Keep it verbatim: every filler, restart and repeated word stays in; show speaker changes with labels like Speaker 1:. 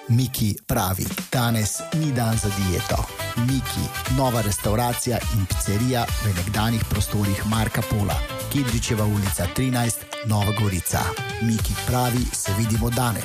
Speaker 1: Miki pravi, danes ni dan za dieto. Miki, nova restauracija in pizzerija v nekdanjih prostorih Marka Pola. Kidričeva ulica trinajst, Nova Gorica. Miki pravi, se vidimo danes.